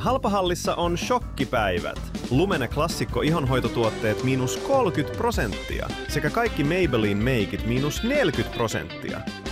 Halpahallissa on shokkipäivät. Lumene klassikko ihonhoitotuotteet -30% sekä kaikki Maybelline meikit -40%.